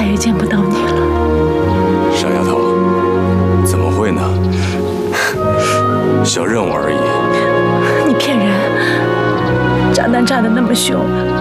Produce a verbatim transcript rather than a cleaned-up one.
再也见不到你了。 傻丫头，怎么会呢？小任务而已。 你骗人！渣男渣得那么凶，